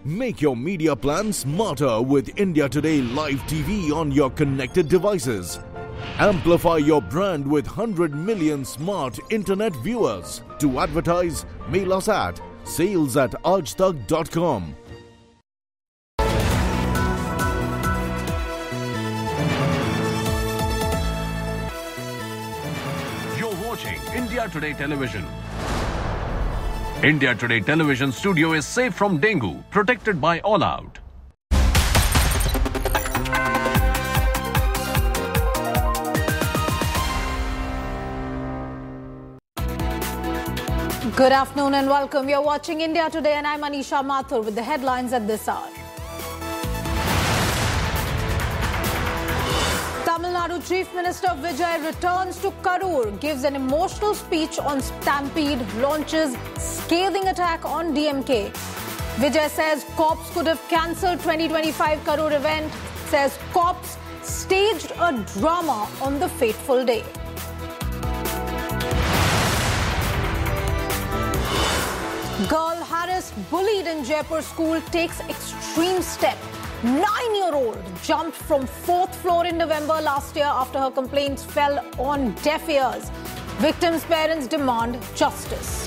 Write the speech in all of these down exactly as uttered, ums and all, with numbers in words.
Make your media plan smarter with India Today Live T V on your connected devices. Amplify your brand with one hundred million smart internet viewers. To advertise, mail us at sales at aajtak dot com. You're watching India Today Television. India Today Television studio is safe from dengue, protected by All Out. Good afternoon and welcome. You're watching India Today and I'm Anisha Mathur with the headlines at this hour. Tamil Nadu Chief Minister Vijay returns to Karur, gives an emotional speech on stampede, launches scathing attack on D M K. Vijay says cops could have cancelled twenty twenty-five Karur event, says cops staged a drama on the fateful day. Girl harassed, bullied in Jaipur school takes extreme step. Nine-year-old jumped from fourth floor in November last year after her complaints fell on deaf ears. Victims' parents demand justice.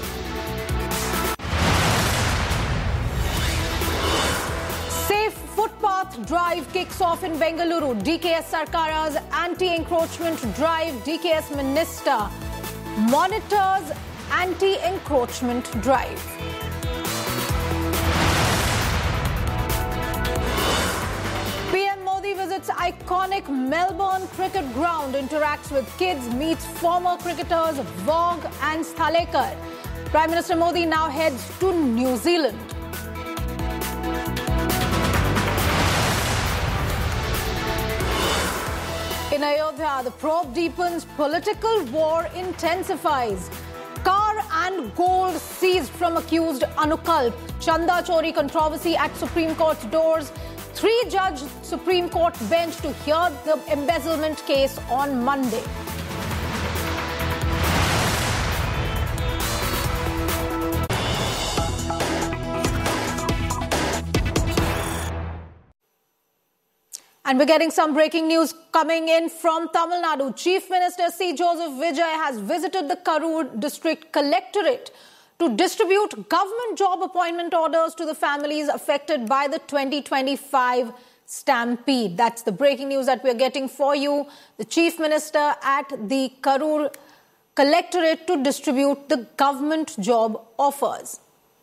Safe footpath drive kicks off in Bengaluru. D K S Sarkara's anti-encroachment drive. D K S Minister monitors anti-encroachment drive. P M Modi visits iconic Melbourne cricket ground, interacts with kids, meets former cricketers Vogue and Sthalekar. Prime Minister Modi now heads to New Zealand. In Ayodhya, the probe deepens, political war intensifies. Car and gold seized from accused Anukalp. Chanda Chori controversy at Supreme Court's doors. Three-judge Supreme Court bench to hear the embezzlement case on Monday. And we're getting some breaking news coming in from Tamil Nadu. Chief Minister C. Joseph Vijay has visited the Karur District Collectorate to distribute government job appointment orders to the families affected by the twenty twenty-five stampede. That's the breaking news that we're getting for you. The Chief Minister at the Karur Collectorate to distribute the government job offers.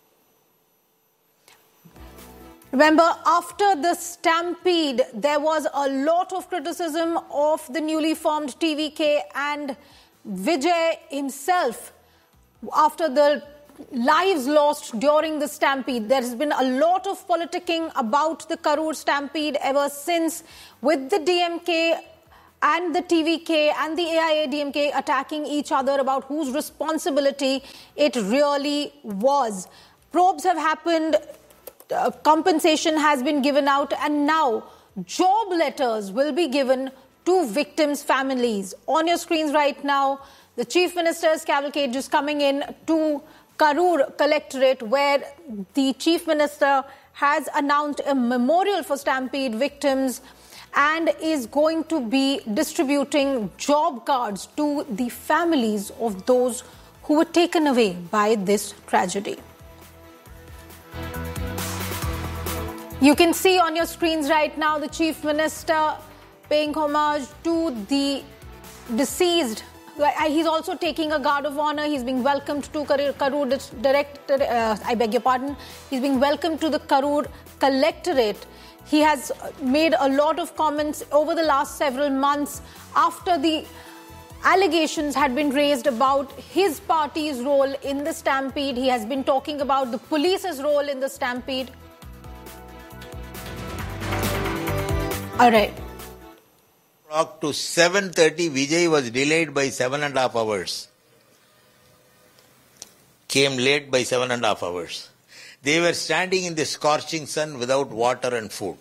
Remember, after the stampede, there was a lot of criticism of the newly formed T V K and Vijay himself after the lives lost during the stampede. There has been a lot of politicking about the Karur stampede ever since, with the D M K and the T V K and the A I A D M K attacking each other about whose responsibility it really was. Probes have happened. Uh, compensation has been given out, and now job letters will be given to victims' families. On your screens right now, the Chief Minister's cavalcade is coming in to Karur Collectorate, where the Chief Minister has announced a memorial for stampede victims and is going to be distributing job cards to the families of those who were taken away by this tragedy. You can see on your screens right now the Chief Minister paying homage to the deceased. He's also taking a guard of honor. He's being welcomed to Karur, Karur Director, uh, I beg your pardon. He's being welcomed to the Karur Collectorate. He has made a lot of comments over the last several months after the allegations had been raised about his party's role in the stampede. He has been talking about the police's role in the stampede. All right. Up to seven thirty, Vijay was delayed by seven and a half hours. Came late by seven and a half hours. They were standing in the scorching sun without water and food.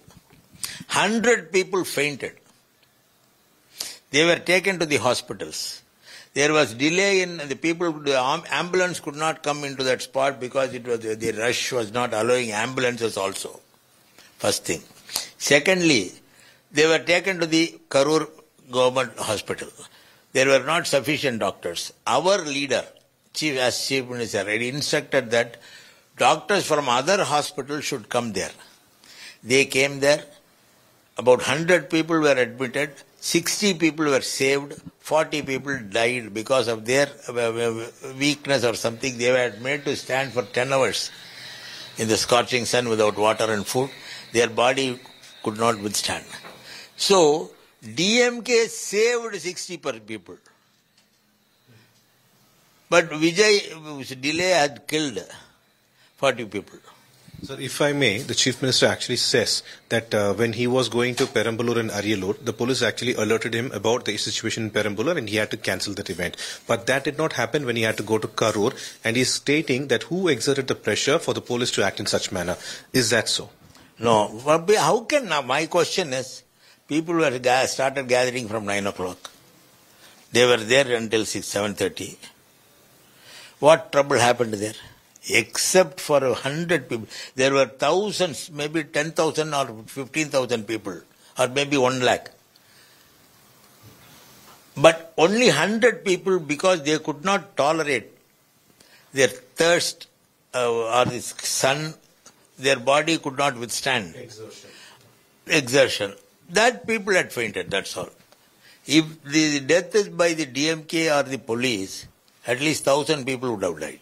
Hundred people fainted. They were taken to the hospitals. There was delay in the people, the ambulance could not come into that spot because it was the rush was not allowing ambulances also. First thing. Secondly, they were taken to the Karur government hospital. There were not sufficient doctors. Our leader, chief as chief minister, had instructed that doctors from other hospitals should come there. They came there. About one hundred people were admitted. sixty people were saved. forty people died because of their weakness or something. They were made to stand for ten hours in the scorching sun without water and food. Their body could not withstand. So, D M K saved sixty people. But Vijay's delay had killed forty people. Sir, if I may, the Chief Minister actually says that uh, when he was going to Perambalur and Ariyalur, the police actually alerted him about the situation in Perambalur and he had to cancel that event. But that did not happen when he had to go to Karur, and he's stating that who exerted the pressure for the police to act in such manner. Is that so? No. How can, now my question is, people were started gathering from nine o'clock. They were there until six, seven thirty. What trouble happened there? Except for a hundred people. There were thousands, maybe ten thousand or fifteen thousand people, or maybe one lakh. But only hundred people, because they could not tolerate their thirst uh, or the sun, their body could not withstand. Exertion. Exertion. That people had fainted, that's all. If the death is by the D M K or the police, at least thousand people would have died.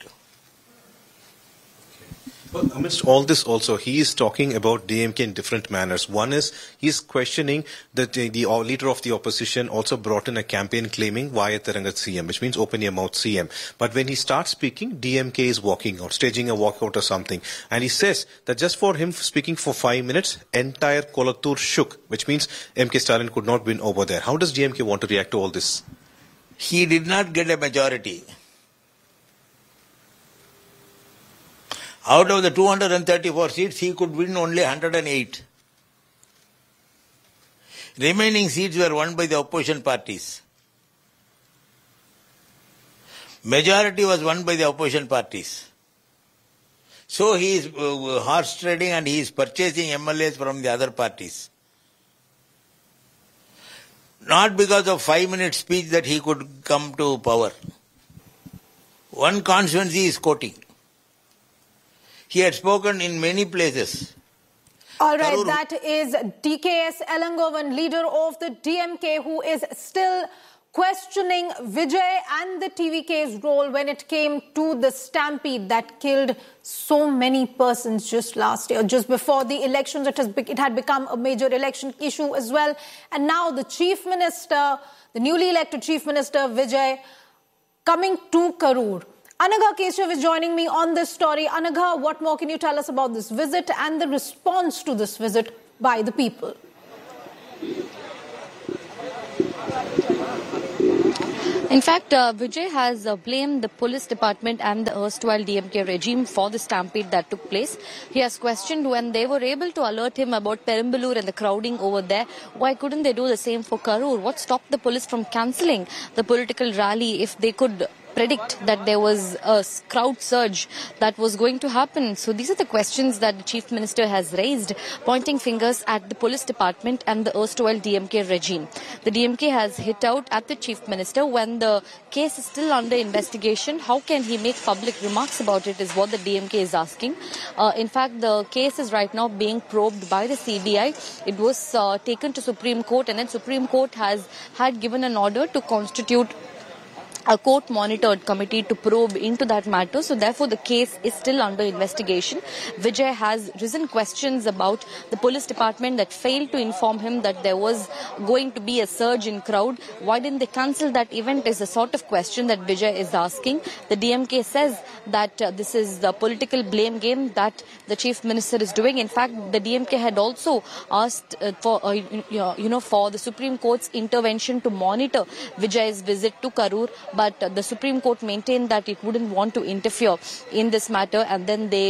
But amidst all this also, he is talking about D M K in different manners. One is, he is questioning that the, the leader of the opposition also brought in a campaign claiming Vaya Tarangat C M, which means open your mouth C M. But when he starts speaking, D M K is walking out, staging a walkout or something. And he says that just for him speaking for five minutes, entire Kolattur shook, which means M K Stalin could not win over there. How does D M K want to react to all this? He did not get a majority. Out of the two hundred thirty-four seats, he could win only one hundred eight. Remaining seats were won by the opposition parties. Majority was won by the opposition parties. So he is uh, horse trading and he is purchasing M L As from the other parties. Not because of five minute speech that he could come to power. One constituency is quoting. He had spoken in many places. All right, Karur. That is D K S Elangovan, leader of the D M K, who is still questioning Vijay and the T V K's role when it came to the stampede that killed so many persons just last year. Just before the elections, it, has, it had become a major election issue as well. And now the Chief Minister, the newly elected Chief Minister, Vijay, coming to Karur. Anagha Keshav is joining me on this story. Anagha, what more can you tell us about this visit and the response to this visit by the people? In fact, uh, Vijay has uh, blamed the police department and the erstwhile D M K regime for the stampede that took place. He has questioned when they were able to alert him about Perambalur and the crowding over there, why couldn't they do the same for Karur? What stopped the police from cancelling the political rally if they could predict that there was a crowd surge that was going to happen? So these are the questions that the Chief Minister has raised, pointing fingers at the police department and the erstwhile D M K regime. The D M K has hit out at the Chief Minister when the case is still under investigation. How can he make public remarks about it is what the D M K is asking. Uh, in fact, the case is right now being probed by the C B I. It was uh, taken to Supreme Court, and then Supreme Court has had given an order to constitute a court-monitored committee to probe into that matter. So therefore, the case is still under investigation. Vijay has risen questions about the police department that failed to inform him that there was going to be a surge in crowd. Why didn't they cancel that event is the sort of question that Vijay is asking. The D M K says that uh, this is the political blame game that the Chief Minister is doing. In fact, the D M K had also asked uh, for, uh, you know, for the Supreme Court's intervention to monitor Vijay's visit to Karur. But uh, the Supreme Court maintained that it wouldn't want to interfere in this matter, and then they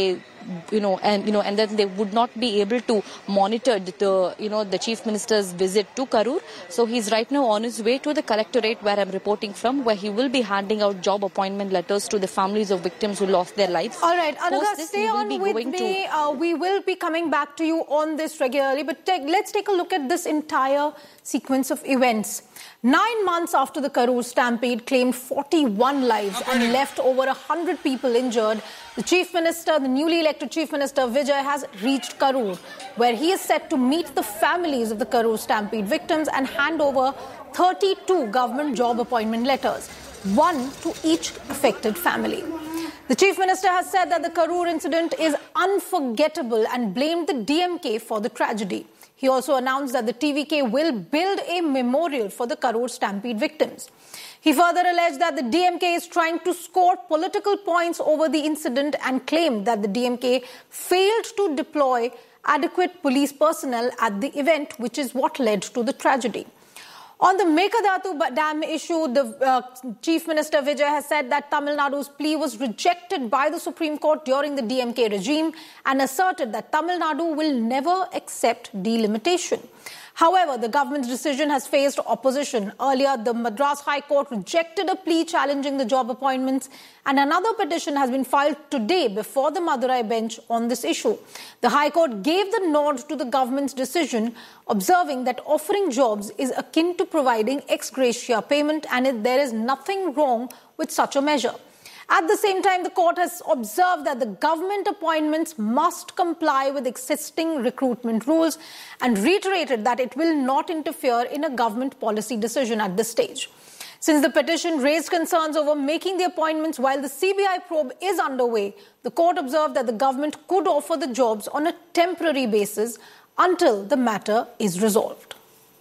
you know, and you know, and then they would not be able to monitor the, you know, the Chief Minister's visit to Karur. So he's right now on his way to the collectorate where I'm reporting from, where he will be handing out job appointment letters to the families of victims who lost their lives. All right, Anagha, stay on with me. To... Uh, we will be coming back to you on this regularly, but take, let's take a look at this entire sequence of events. Nine months after the Karur stampede claimed forty-one lives and left over one hundred people injured, the Chief Minister, the newly elected Chief Minister Vijay, has reached Karur, where he is set to meet the families of the Karur stampede victims and hand over thirty-two government job appointment letters, one to each affected family. The Chief Minister has said that the Karur incident is unforgettable and blamed the D M K for the tragedy. He also announced that the T V K will build a memorial for the Karur stampede victims. He further alleged that the D M K is trying to score political points over the incident and claimed that the D M K failed to deploy adequate police personnel at the event, which is what led to the tragedy. On the Mekadatu Dam issue, the uh, Chief Minister Vijay has said that Tamil Nadu's plea was rejected by the Supreme Court during the D M K regime and asserted that Tamil Nadu will never accept delimitation. However, the government's decision has faced opposition. Earlier, the Madras High Court rejected a plea challenging the job appointments, and another petition has been filed today before the Madurai bench on this issue. The High Court gave the nod to the government's decision, observing that offering jobs is akin to providing ex gratia payment, and it, there is nothing wrong with such a measure. At the same time, the court has observed that the government appointments must comply with existing recruitment rules and reiterated that it will not interfere in a government policy decision at this stage. Since the petition raised concerns over making the appointments while the C B I probe is underway, the court observed that the government could offer the jobs on a temporary basis until the matter is resolved.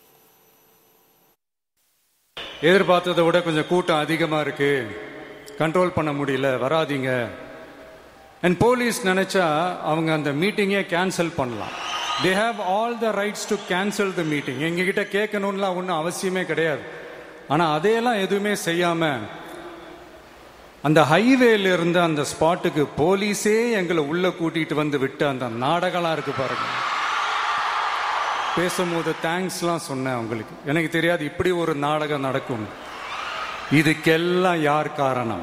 எதிர்பார்த்ததை விட கொஞ்சம் கூட்டம் அதிகமாக இருக்கு, control பண்ண முடியல, வராதீங்க. And police நினைச்சா அவங்க அந்த மீட்டிங்கே கேன்சல் பண்ணலாம். They have all the rights to cancel the meeting. எங்ககிட்ட கேட்கணும்லாம் ஒன்றும் அவசியமே கிடையாது. ஆனால் அதையெல்லாம் எதுவுமே செய்யாம அந்த ஹைவேல இருந்து அந்த ஸ்பாட்டுக்கு போலீஸே எங்களை உள்ள கூட்டிட்டு வந்து விட்டு அந்த நாடகம்லாம் இருக்கு பாருங்க. பேசும்போது தேங்க்ஸ்லாம் சொன்னேன் அவங்களுக்கு. எனக்கு தெரியாது இப்படி ஒரு நாடகம் நடக்கும். இதுக்கெல்லாம் யார் காரணம்?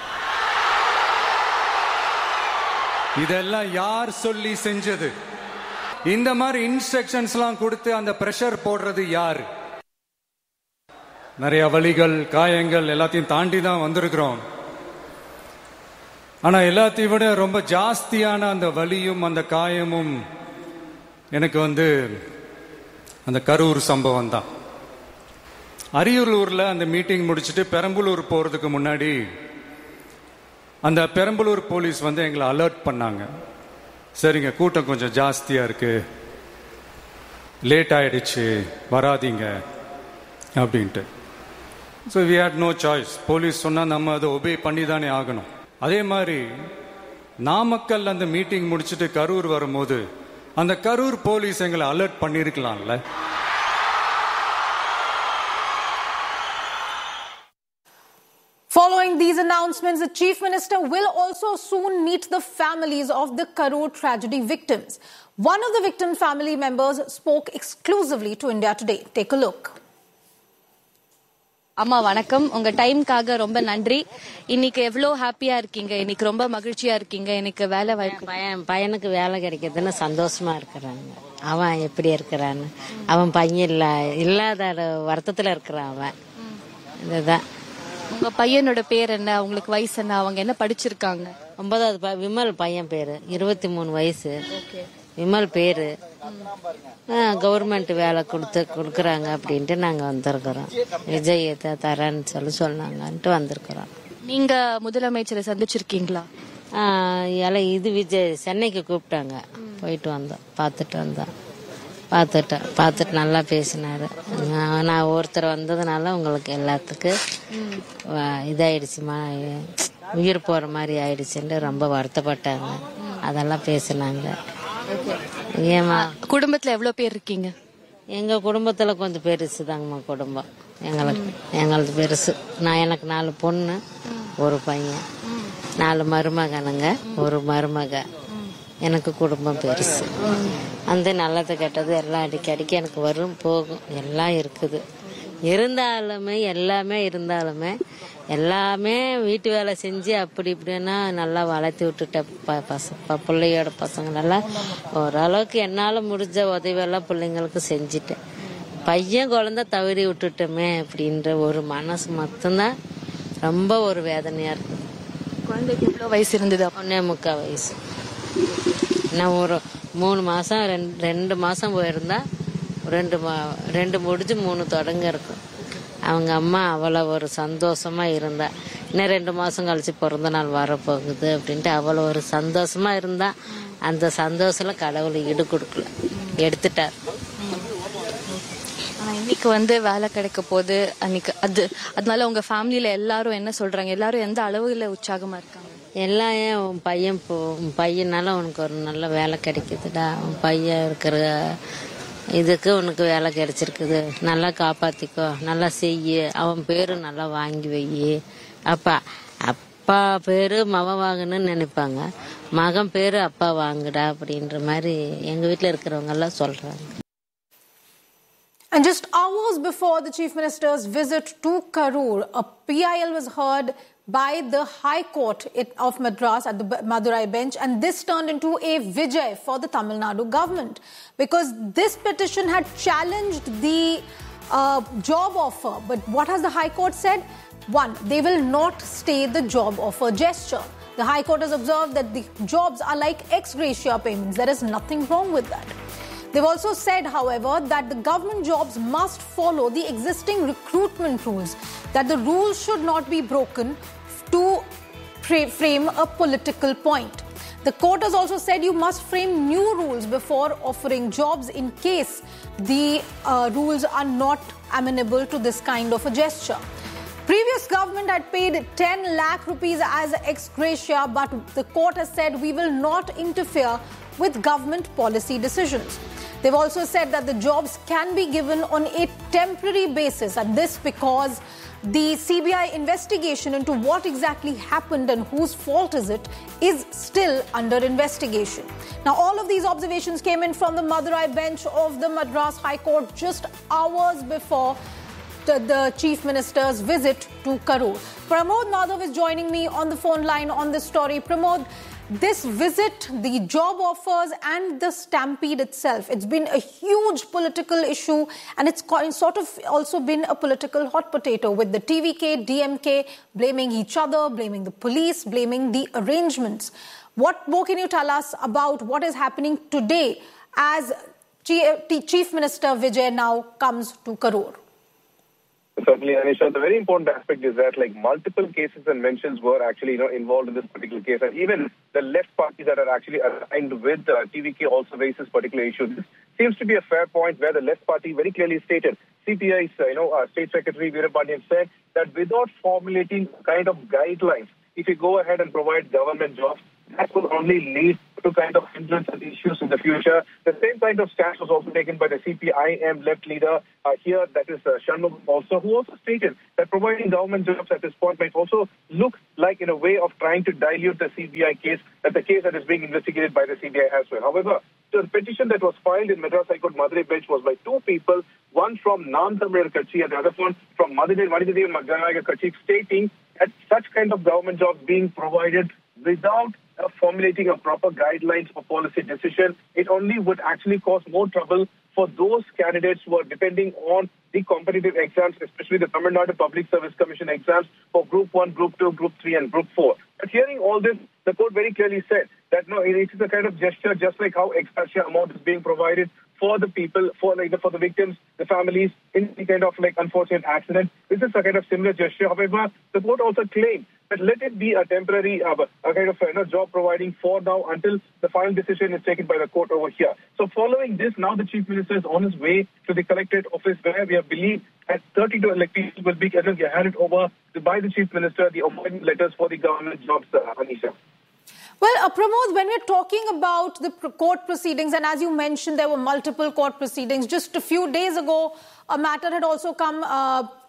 இதெல்லாம் யார் சொல்லி செஞ்சது? இந்த மாதிரி இன்ஸ்ட்ரக்ஷன்ஸ்லாம் கொடுத்து அந்த பிரஷர் போடுறது யாரு? நிறைய வலிகள், காயங்கள் எல்லாத்தையும் தாண்டி தான் வந்திருக்கிறோம். ஆனா எல்லாத்தையும் விட ரொம்ப ஜாஸ்தியான அந்த வலியும் அந்த காயமும் எனக்கு வந்து அந்த கரூர் சம்பவம் தான். அரியலூர்ல அந்த மீட்டிங் முடிச்சுட்டு பெரம்பலூர் போறதுக்கு முன்னாடி அந்த பெரம்பலூர் போலீஸ் வந்து எங்களை அலர்ட் பண்ணாங்க. சரிங்க, கூட்டம் கொஞ்சம் ஜாஸ்தியா இருக்கு, லேட் ஆயிடுச்சு, வராதீங்க அப்படின்ட்டு. So we had no choice. Police சொன்னால் நம்ம அதை ஒபே பண்ணி தானே ஆகணும். அதே மாதிரி நாமக்கல் அந்த மீட்டிங் முடிச்சுட்டு கரூர் வரும்போது அந்த கரூர் போலீஸ் எங்களை alert பண்ணிருக்கலாம்ல. Following these announcements, the Chief Minister will also soon meet the families of the Karur tragedy victims. One of the victim family members spoke exclusively to India Today. Take a look. அம்மா வணக்கம், உங்க டைம்காக ரொம்ப நன்றி. இன்னைக்கு எவ்வளோ ஹாப்பியா இருக்கீங்க? இன்னைக்கு ரொம்ப மகிழ்ச்சியா இருக்கீங்க. எனக்கு வேலை வாய்ப்பு, பையன் பையனுக்கு வேலை கிடைக்கிறதுன்னு சந்தோஷமா இருக்கிறாங்க. அவன் எப்படி இருக்கிறான்னு, அவன் பையன் இல்ல இல்லாத வருத்தத்துல இருக்கிறான் அவன். இதுதான். உங்க பையனோட பேர் என்ன? உங்களுக்கு வயசு என்ன? அவங்க என்ன படிச்சிருக்காங்க? ஒன்பதாவது விமல் பையன் பேரு, இருபத்தி மூணு வயசு. விமல் பேரு. கவர்மெண்ட் வேலை கொடுத்து கொடுக்குறாங்க அப்படின்ட்டு நாங்க வந்திருக்கிறோம். விஜய் தரேன்னு சொல்லி சொன்னாங்கன்ட்டு வந்திருக்கிறோம். நீங்க முதலமைச்சரை சந்திச்சிருக்கீங்களா? இது விஜய் சென்னைக்கு கூப்பிட்டாங்க, போயிட்டு வந்தோம், பார்த்துட்டு வந்தோம். பார்த்துட்டேன் பார்த்துட்டு நல்லா பேசினாரு. நான் ஒருத்தர் வந்ததுனால உங்களுக்கு எல்லாத்துக்கும் இதாயிடுச்சுமா, உயிர் போற மாதிரி ஆயிடுச்சுன்னு ரொம்ப வருத்தப்பட்டாங்க. அதெல்லாம் பேசினாங்க. ஏமா குடும்பத்துல எவ்வளவு பேர் இருக்கீங்க? எங்க குடும்பத்துல கொஞ்சம் பெருசு தாங்கம்மா குடும்பம். எங்களுக்கு எங்களது பெருசு. நான் எனக்கு நாலு பொண்ணு, ஒரு பையன், நாலு மருமகனுங்க, ஒரு மருமக. எனக்கு குடும்பம் பெருசு. அந்த நல்லது கெட்டது எல்லாம் அடிக்கடிக்கு எனக்கு வரும் போகும் எல்லாம் இருக்குது. இருந்தாலுமே எல்லாமே இருந்தாலுமே எல்லாமே வீட்டு வேலை செஞ்சு அப்படி இப்படின்னா நல்லா வளர்த்தி விட்டுட்டேன். ப பச பிள்ளையோட பசங்களெல்லாம் ஓரளவுக்கு என்னால் முடிஞ்ச உதவியெல்லாம் பிள்ளைங்களுக்கு செஞ்சுட்டேன். பையன் குழந்தை தவறி விட்டுட்டோமே அப்படின்ற ஒரு மனசு மட்டும்தான் ரொம்ப ஒரு வேதனையாக இருக்குது. குழந்தைக்கு எவ்வளோ வயசு இருந்தது? ஒன்னே முக்கால் வயசு. நான் ஒரு மூணு மாதம் ரெண்டு ரெண்டு மாதம் போயிருந்தா ரெண்டு மா ரெண்டு முடிஞ்சு மூணு தொடங்க இருக்கும். அவங்க அம்மா அவ்வளோ ஒரு சந்தோஷமாக இருந்தா. இன்னும் ரெண்டு மாதம் கழிச்சு பிறந்த நாள் வரப்போகுது அப்படின்ட்டு அவ்வளோ ஒரு சந்தோஷமாக இருந்தா. அந்த சந்தோஷத்தில் கடவுளை ஈடு கொடுக்கல, எடுத்துட்டார். இன்னைக்கு வந்து வேலை கிடைக்க போது அன்னைக்கு அது அதனால உங்க ஃபேமிலியில எல்லாரும் என்ன சொல்றாங்க? எல்லாரும் எந்த அளவுல உற்சாகமா இருக்காங்க? எல்லாம் ஏன் உன் பையன் போ உன் பையனால உனக்கு ஒரு நல்ல வேலை கிடைக்குதுடா, உன் பையன் இருக்கிற இதுக்கு உனக்கு வேலை கிடைச்சிருக்குது, நல்லா காப்பாத்திக்கோ, நல்லா செய்யு, அவன் பேரு நல்லா வாங்கி வை. அப்பா அப்பா பேரு மகன் வாங்கணும்னு நினைப்பாங்க, மகன் பேரு அப்பா வாங்குடா அப்படின்ற மாதிரி எங்க வீட்டுல இருக்கிறவங்க எல்லாம் சொல்றாங்க. And just hours before the Chief Minister's visit to Karur, a P I L was heard by the High Court of Madras at the Madurai bench, and this turned into a vijay for the Tamil Nadu government because this petition had challenged the uh, job offer. But what has the High Court said? One, they will not stay the job offer gesture. The High Court has observed that the jobs are like ex gratia payments. There is nothing wrong with that. They've also said, however, that the government jobs must follow the existing recruitment rules, that the rules should not be broken to frame a political point. The court has also said you must frame new rules before offering jobs in case the uh, rules are not amenable to this kind of a gesture. Previous government had paid ten lakh rupees as ex gratia, but the court has said we will not interfere with government policy decisions. They've also said that the jobs can be given on a temporary basis, and this because the C B I investigation into what exactly happened and whose fault is it is still under investigation. Now, all of these observations came in from the Madurai bench of the Madras High Court just hours before the, the Chief Minister's visit to Karur. Pramod Madhav is joining me on the phone line on this story. Pramod, this visit, the job offers and the stampede itself, it's been a huge political issue, and it's sort of also been a political hot potato with the T V K, D M K blaming each other, blaming the police, blaming the arrangements. What more can you tell us about what is happening today as Chief Minister Vijay now comes to Karur? Certainly, Anisha, the very important aspect is that like multiple cases and mentions were actually you know involved in this particular case, and even the left parties that are actually aligned with uh, T V K also raised this particular issue. This seems to be a fair point where the left party very clearly stated, C P I's uh, you know uh, State Secretary Veerapandyan said that without formulating kind of guidelines, if you go ahead and provide government jobs, that will only lead to kind of hindrance and issues in the future. The same kind of stance was also taken by the C P I M left leader uh, here, that is uh, Shanmugam also, who also stated that providing government jobs at this point might also look like in a way of trying to dilute the C B I case, that the case that is being investigated by the C B I as well. However, the petition that was filed in Madras High Court Madurai bench was by two people, one from Nam Tamil Katchi and the other one from Madhudev Maganaga Katchi, stating that such kind of government jobs being provided without uh, formulating a proper guidelines for policy decision, it only would actually cause more trouble for those candidates who are depending on the competitive exams, especially the Tamil Nadu Public Service Commission exams for Group one, Group two, Group three and Group four. But hearing all this, the court very clearly said that no, it is a kind of gesture just like how ex gratia amount is being provided for the people, for like the, for the victims, the families in the kind of like unfortunate accident. This is a kind of similar gesture. However, the court also claimed that let it be a temporary uh, a kind of you know, job providing for now until the final decision is taken by the court over here. So following this, now the Chief Minister is on his way to the collectorate office where we have believed that thirty-two electees will be handed over by the Chief Minister the appointment letters for the government jobs, uh, Anisha. Well, uh, Pramod, when we're talking about the court proceedings, and as you mentioned, there were multiple court proceedings. Just a few days ago, a matter had also come uh,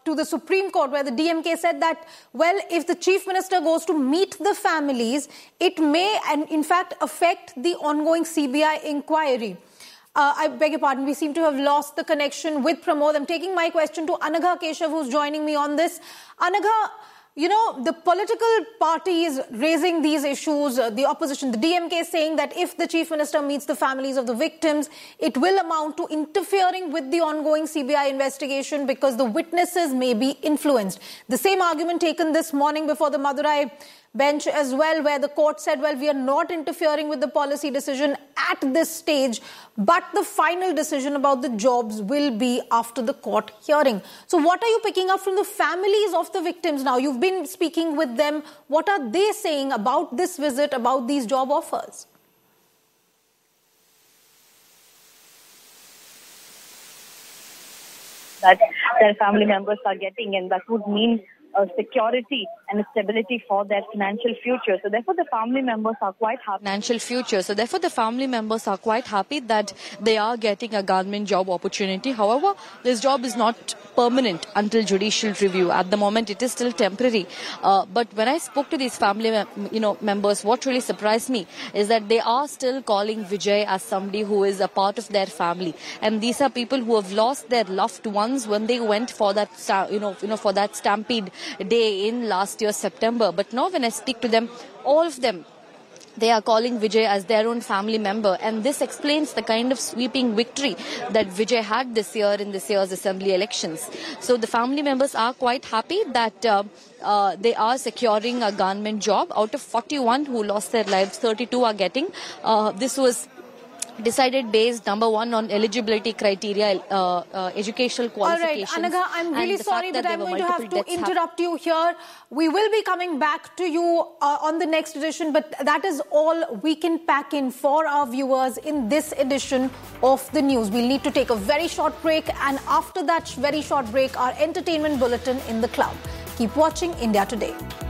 to the Supreme Court, where the D M K said that, well, if the Chief Minister goes to meet the families, it may, and in fact, affect the ongoing C B I inquiry. Uh, I beg your pardon, we seem to have lost the connection with Pramod. I'm taking my question to Anagha Keshav, who's joining me on this. Anagha, you know, the political parties raising these issues, uh, the opposition, the D M K saying that if the Chief Minister meets the families of the victims, it will amount to interfering with the ongoing C B I investigation because the witnesses may be influenced. The same argument taken this morning before the Madurai bench as well, where the court said, well, we are not interfering with the policy decision at this stage, but the final decision about the jobs will be after the court hearing. So what are you picking up from the families of the victims now? You've been speaking with them. What are they saying about this visit, about these job offers? That their family members are getting, and that would mean Uh, security and stability for their financial future. So therefore the family members are quite happy. Financial future. So therefore the family members are quite happy that they are getting a government job opportunity. However, this job is not permanent until judicial review. At the moment, it is still temporary. Uh, but when I spoke to these family mem- you know, members, what really surprised me is that they are still calling Vijay as somebody who is a part of their family. And these are people who have lost their loved ones when they went for that, you know, you know, for that stampede day in last year September. But now when I speak to them, all of them, they are calling Vijay as their own family member, and this explains the kind of sweeping victory that Vijay had this year in this year's assembly elections. So the family members are quite happy that uh, uh, they are securing a government job. Out of forty-one who lost their lives, thirty-two are getting. Uh, this was decided based, number one, on eligibility criteria, uh, uh, educational qualifications. All right, Anagha, I'm really sorry, but I'm going to have to interrupt you here. We will be coming back to you uh, on the next edition, but that is all we can pack in for our viewers in this edition of the news. We'll need to take a very short break, and after that very short break, our entertainment bulletin in the cloud. Keep watching India Today.